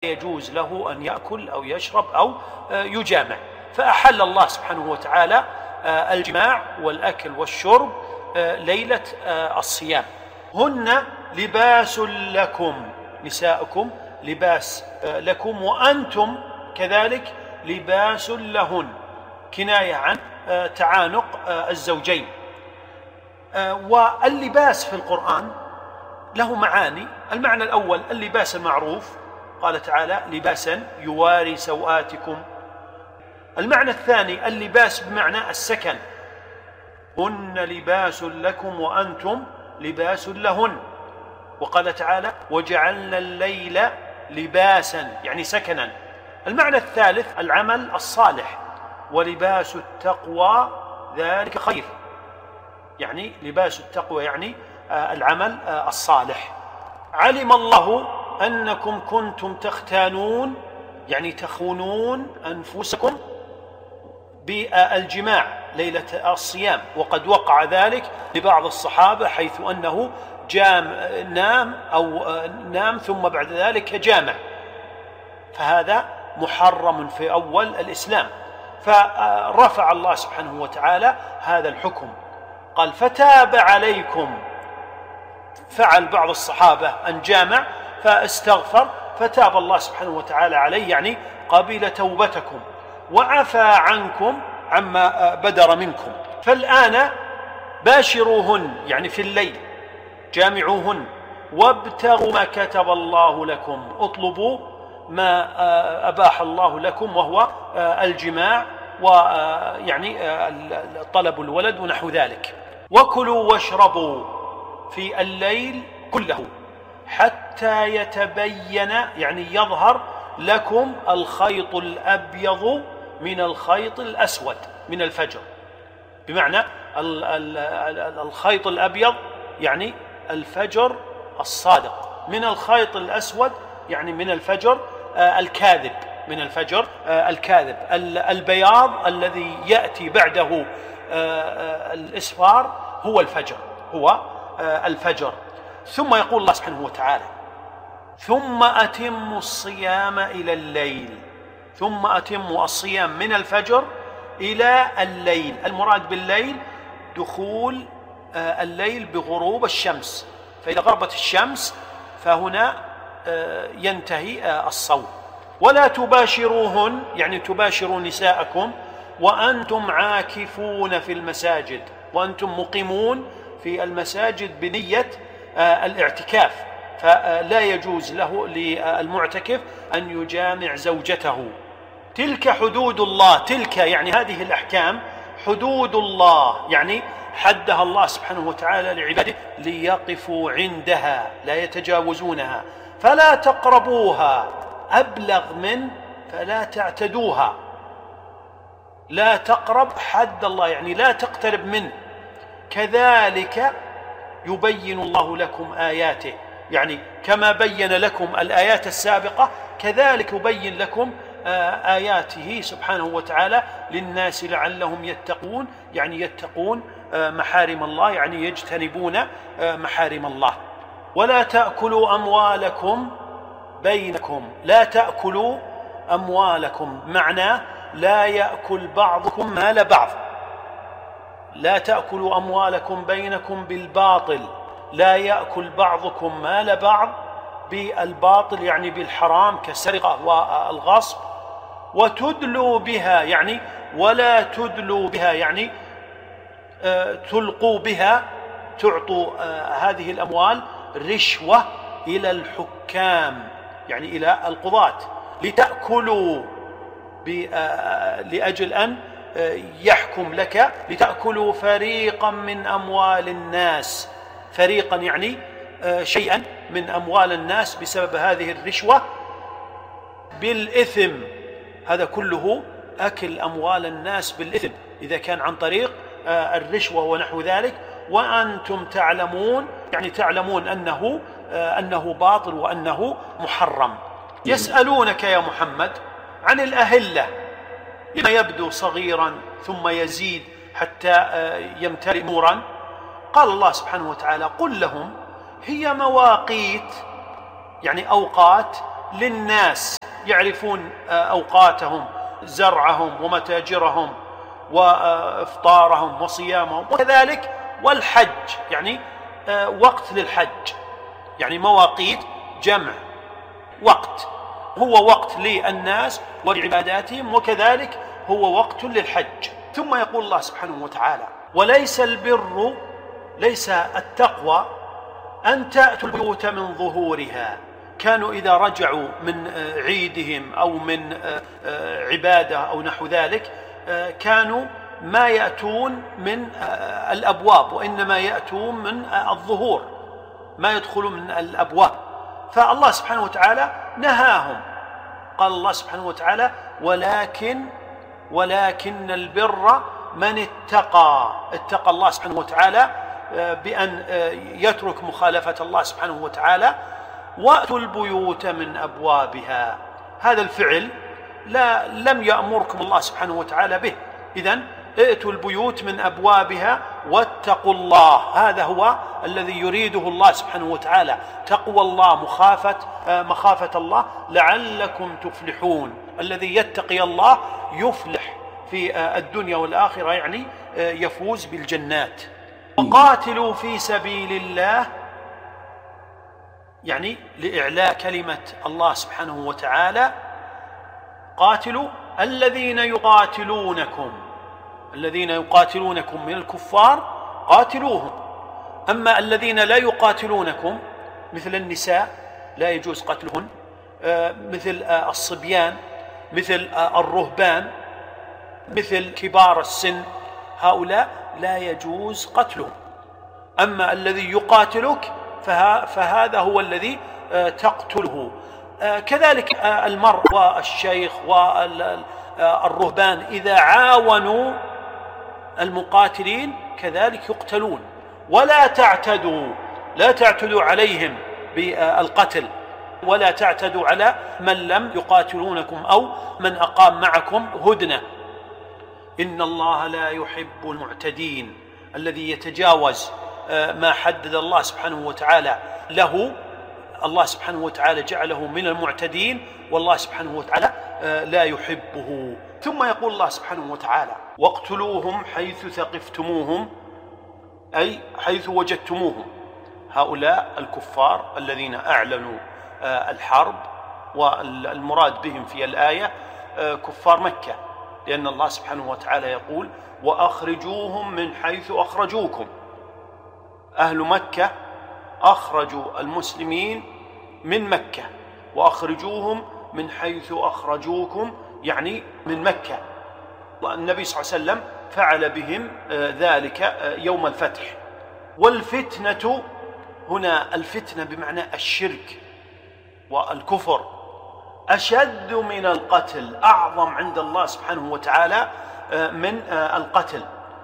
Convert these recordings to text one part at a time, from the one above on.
يجوز له أن يأكل أو يشرب أو يجامع. فأحل الله سبحانه وتعالى الجماع والأكل والشرب ليلة الصيام. هن لباس لكم، نساؤكم لباس لكم، وأنتم كذلك لباس لهن، كناية عن تعانق الزوجين. واللباس في القرآن له معاني. المعنى الأول اللباس المعروف، قال تعالى لباسا يواري سوآتكم. المعنى الثاني اللباس بمعنى السكن، هن لباس لكم وأنتم لباس لهن. وقال تعالى وجعلنا الليل لباسا، يعني سكنا. المعنى الثالث العمل الصالح، ولباس التقوى ذلك خير، يعني لباس التقوى يعني العمل الصالح. علم الله أنكم كنتم تختانون، يعني تخونون أنفسكم بالجماع ليلة الصيام، وقد وقع ذلك لبعض الصحابة حيث أنه نام ثم بعد ذلك جامع، فهذا محرم في أول الإسلام. فرفع الله سبحانه وتعالى هذا الحكم، قال فتاب عليكم. فعل بعض الصحابة أن جامع فاستغفر، فتاب الله سبحانه وتعالى عليه، يعني قبل توبتكم وعفى عنكم عما بدر منكم. فالآن باشروهن، يعني في الليل جامعوهن، وابتغوا ما كتب الله لكم، اطلبوا ما أباح الله لكم وهو الجماع، ويعني طلب الولد ونحو ذلك. وكلوا واشربوا في الليل كله حتى يتبين، يعني يظهر لكم الخيط الأبيض من الخيط الأسود من الفجر. بمعنى الخيط الأبيض يعني الفجر الصادق، من الخيط الأسود يعني من الفجر الكاذب، من الفجر الكاذب. البياض الذي يأتي بعده الإسفار هو الفجر، هو الفجر. ثم يقول الله سبحانه وتعالى ثم أتموا الصيام إلى الليل، ثم أتموا الصيام من الفجر إلى الليل. المراد بالليل دخول الليل بغروب الشمس، فإذا غربت الشمس فهنا ينتهي الصوم. ولا تباشروهن، يعني تباشروا نساءكم وأنتم عاكفون في المساجد، وأنتم مقيمون في المساجد بنية الاعتكاف، فلا يجوز له للمعتكف أن يجامع زوجته. تلك حدود الله، تلك يعني هذه الأحكام حدود الله، يعني حدها الله سبحانه وتعالى لعباده ليقفوا عندها لا يتجاوزونها. فلا تقربوها، أبلغ من فلا تعتدوها. لا تقرب حد الله، يعني لا تقترب منه. كذلك يبين الله لكم آياته، يعني كما بين لكم الآيات السابقة كذلك يبين لكم آياته سبحانه وتعالى للناس لعلهم يتقون، يعني يتقون محارم الله، يعني يجتنبون محارم الله. ولا تأكلوا أموالكم بينكم، لا تأكلوا أموالكم معناه لا يأكل بعضكم مال بعض. لا تأكلوا أموالكم بينكم بالباطل، لا يأكل بعضكم مال بعض بالباطل، يعني بالحرام كالسرقة والغصب. وتدلوا بها، يعني ولا تدلوا بها، يعني تلقوا بها، تعطوا هذه الأموال رشوة إلى الحكام، يعني إلى القضاة، لتأكلوا لأجل أن يحكم لك، لتأكلوا فريقا من أموال الناس. فريقا يعني شيئا من أموال الناس بسبب هذه الرشوة بالإثم. هذا كله أكل أموال الناس بالإثم إذا كان عن طريق الرشوة ونحو ذلك، وأنتم تعلمون، يعني تعلمون أنه باطل وأنه محرم. يسألونك يا محمد عن الأهلة، لما يبدو صغيرا ثم يزيد حتى يمتلئ نورا. قال الله سبحانه وتعالى قل لهم هي مواقيت، يعني أوقات للناس يعرفون أوقاتهم، زرعهم ومتاجرهم وإفطارهم وصيامهم، وكذلك والحج، يعني وقت للحج، يعني مواقيت جمع وقت، هو وقت للناس ولعباداتهم، وكذلك هو وقت للحج. ثم يقول الله سبحانه وتعالى: وليس البر، ليس التقوى أن تأتوا البيوت من ظهورها. كانوا إذا رجعوا من عيدهم أو من عبادة أو نحو ذلك كانوا ما يأتون من الأبواب، وإنما يأتون من الظهور، ما يدخلون من الأبواب. فالله سبحانه وتعالى نهاهم، قال الله سبحانه وتعالى: ولكن البر من اتقى الله سبحانه وتعالى بأن يترك مخالفة الله سبحانه وتعالى. وأتوا البيوت من أبوابها، هذا الفعل لم يأمركم الله سبحانه وتعالى به، إذن ائتوا البيوت من أبوابها واتقوا الله، هذا هو الذي يريده الله سبحانه وتعالى، تقوى الله، مخافة الله، لعلكم تفلحون. الذي يتقي الله يفلح في الدنيا والآخرة، يعني يفوز بالجنات. وقاتلوا في سبيل الله، يعني لإعلاء كلمة الله سبحانه وتعالى. قاتلوا الذين يقاتلونكم من الكفار، قاتلوهم. أما الذين لا يقاتلونكم مثل النساء لا يجوز قتلهن، مثل الصبيان، مثل الرهبان، مثل كبار السن، هؤلاء لا يجوز قتلهم. أما الذي يقاتلك فهذا هو الذي تقتله. كذلك المرء والشيخ والرهبان إذا عاونوا المقاتلين كذلك يقتلون. ولا تعتدوا عليهم بالقتل، ولا تعتدوا على من لم يقاتلونكم أو من أقام معكم هدنة. إن الله لا يحب المعتدين، الذي يتجاوز ما حدد الله سبحانه وتعالى له، الله سبحانه وتعالى جعله من المعتدين، والله سبحانه وتعالى لا يحبه. ثم يقول الله سبحانه وتعالى: واقتلوهم حيث ثقفتموهم، أي حيث وجدتموهم. هؤلاء الكفار الذين أعلنوا الحرب، والمراد بهم في الآية كفار مكة، لأن الله سبحانه وتعالى يقول: وأخرجوهم من حيث أخرجوكم. أهل مكة أخرجوا المسلمين من مكة، وأخرجوهم من حيث أخرجوكم، يعني من مكة. والنبي صلى الله عليه وسلم فعل بهم ذلك يوم الفتح. والفتنة هنا، الفتنة بمعنى الشرك والكفر، أشد من القتل، أعظم عند الله سبحانه وتعالى من القتل.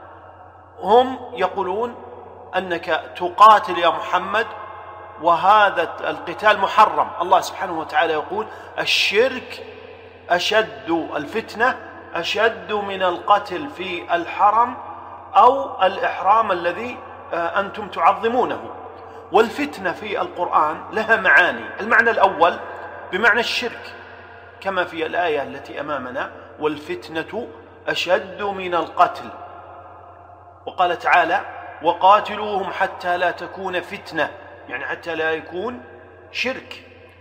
هم يقولون أنك تقاتل يا محمد، وهذا القتال محرم. الله سبحانه وتعالى يقول: الشرك أشد، الفتنة أشد من القتل في الحرم أو الإحرام الذي أنتم تعظمونه. والفتنة في القرآن لها معاني. المعنى الأول بمعنى الشرك، كما في الآية التي أمامنا: والفتنة أشد من القتل. وقال تعالى: وقاتلوهم حتى لا تكون فتنة، يعني حتى لا يكون شرك.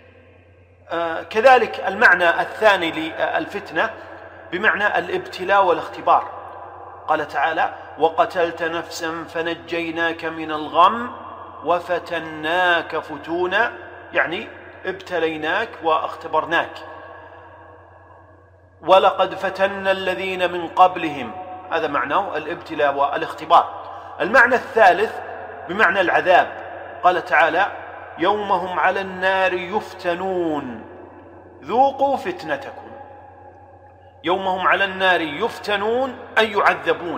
كذلك المعنى الثاني للفتنة بمعنى الابتلاء والاختبار. قال تعالى: وقتلت نفسا فنجيناك من الغم وفتناك فتونا، يعني ابتليناك واختبرناك. ولقد فتنا الذين من قبلهم، هذا معناه الابتلاء والاختبار. المعنى الثالث بمعنى العذاب. قال تعالى: يوم هم على النار يفتنون ذوقوا فتنتكم. يوم هم على النار يفتنون أي يعذبون.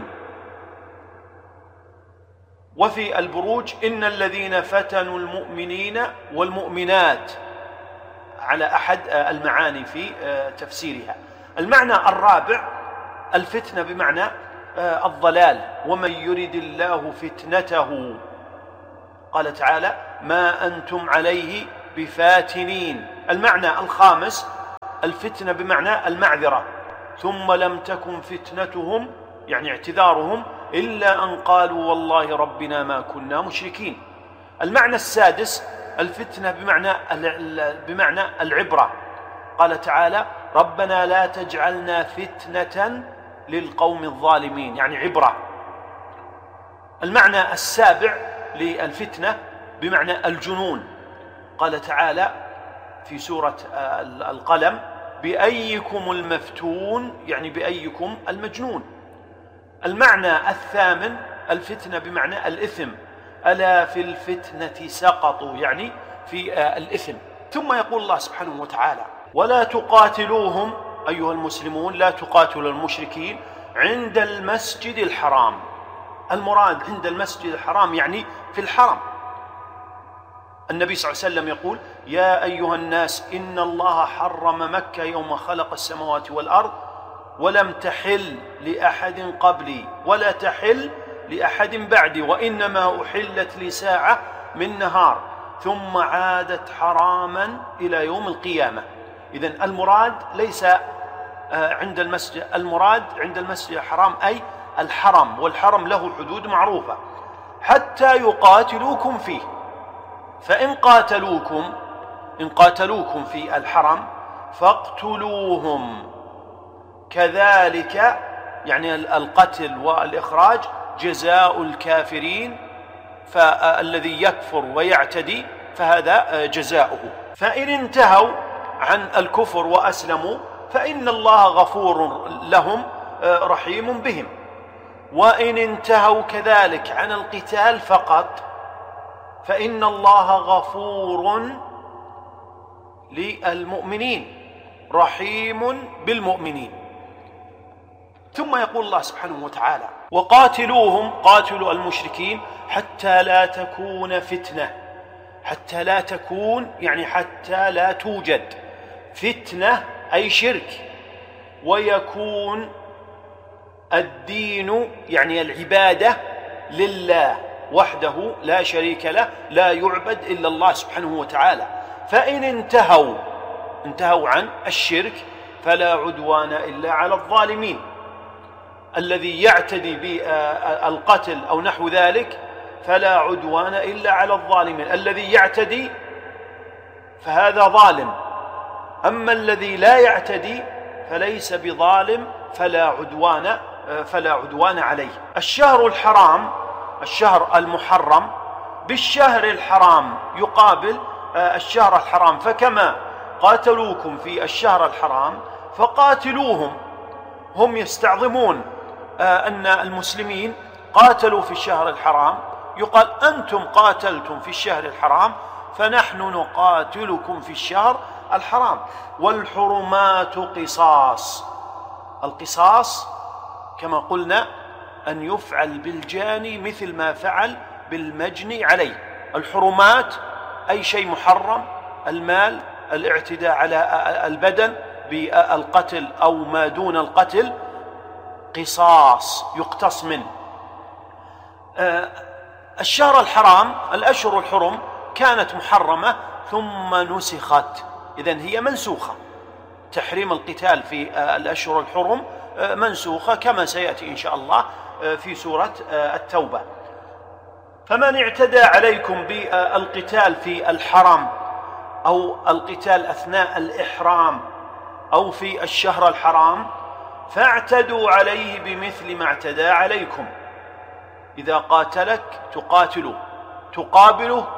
وفي البروج: إن الذين فتنوا المؤمنين والمؤمنات، على أحد المعاني في تفسيرها. المعنى الرابع الفتنة بمعنى الضلال. ومن يرد الله فتنته، قال تعالى: ما أنتم عليه بفاتنين، المعنى الخامس الفتنة بمعنى المعذرة. ثم لم تكن فتنتهم يعني اعتذارهم إلا أن قالوا والله ربنا ما كنا مشركين. المعنى السادس الفتنة بمعنى العبرة. قال تعالى ربنا لا تجعلنا فتنة للقوم الظالمين، يعني عبرة. المعنى السابع للفتنة بمعنى الجنون. قال تعالى في سورة القلم بأيكم المفتون، يعني بأيكم المجنون. المعنى الثامن الفتنة بمعنى الإثم. ألا في الفتنة سقطوا، يعني في الإثم. ثم يقول الله سبحانه وتعالى ولا تقاتلوهم أيها المسلمون، لا تقاتلوا المشركين عند المسجد الحرام. المراد عند المسجد الحرام يعني في الحرم. النبي صلى الله عليه وسلم يقول يا أيها الناس إن الله حرم مكة يوم خلق السماوات والأرض ولم تحل لأحد قبلي ولا تحل لأحد بعدي، وإنما أحلت لساعة من نهار ثم عادت حراما إلى يوم القيامة. إذن المراد ليس عند المسجد، المراد عند المسجد الحرام أي الحرم، والحرم له حدود معروفة حتى يقاتلوكم فيه. فإن قاتلوكم في الحرم فاقتلوهم كذلك، يعني القتل والإخراج جزاء الكافرين، فالذي يكفر ويعتدي فهذا جزاؤه. فإن انتهوا عن الكفر وأسلموا فإن الله غفور لهم رحيم بهم. وإن انتهوا كذلك عن القتال فقط فإن الله غفور للمؤمنين رحيم بالمؤمنين. ثم يقول الله سبحانه وتعالى وقاتلوهم، قاتلوا المشركين حتى لا تكون فتنة. حتى لا تكون يعني حتى لا توجد فتنة أي شرك، ويكون الدين يعني العبادة لله وحده لا شريك له، لا يعبد إلا الله سبحانه وتعالى. فإن انتهوا عن الشرك فلا عدوان إلا على الظالمين. الذي يعتدي بالقتل أو نحو ذلك فلا عدوان إلا على الظالمين. الذي يعتدي فهذا ظالم، أما الذي لا يعتدي فليس بظالم فلا عدوان عليه. الشهر الحرام، الشهر المحرم بالشهر الحرام يقابل الشهر الحرام، فكما قاتلوكم في الشهر الحرام فقاتلوهم. هم يستعظمون أن المسلمين قاتلوا في الشهر الحرام، يقال أنتم قاتلتم في الشهر الحرام فنحن نقاتلكم في الشهر الحرام. والحرمات قصاص. القصاص كما قلنا أن يفعل بالجاني مثل ما فعل بالمجني عليه. الحرمات أي شيء محرم، المال، الاعتداء على البدن بالقتل أو ما دون القتل قصاص يقتص منه. الشهر الحرام، الأشهر الحرم كانت محرمة ثم نسخت، إذن هي منسوخة. تحريم القتال في الأشهر الحرم منسوخة كما سيأتي إن شاء الله في سورة التوبة. فمن اعتدى عليكم بالقتال في الحرم أو القتال أثناء الإحرام أو في الشهر الحرام فاعتدوا عليه بمثل ما اعتدى عليكم. إذا قاتلك تقابله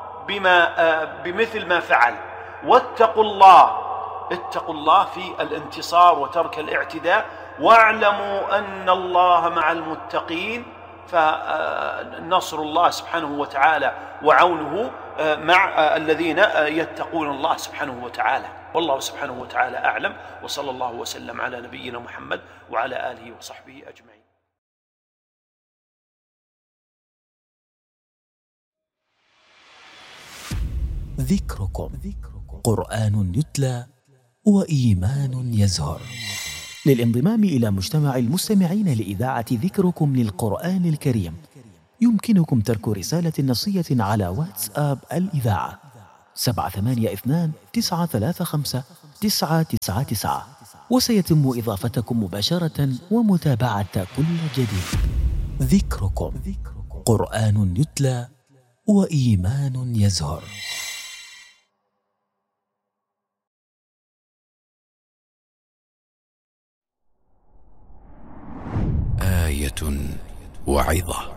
بمثل ما فعل. واتقوا الله في الانتصار وترك الاعتداء، واعلموا أن الله مع المتقين. فنصر الله سبحانه وتعالى وعونه مع الذين يتقون الله سبحانه وتعالى. والله سبحانه وتعالى أعلم، وصلى الله وسلم على نبينا محمد وعلى آله وصحبه أجمعين. ذكركم قرآن يتلى وإيمان يزهر. للانضمام إلى مجتمع المستمعين لإذاعة ذكركم للقرآن الكريم يمكنكم ترك رسالة نصية على واتساب الإذاعة 782-935-999، وسيتم إضافتكم مباشرة ومتابعة كل جديد. ذكركم، قرآن يتلى وإيمان يزهر. آية وعظة.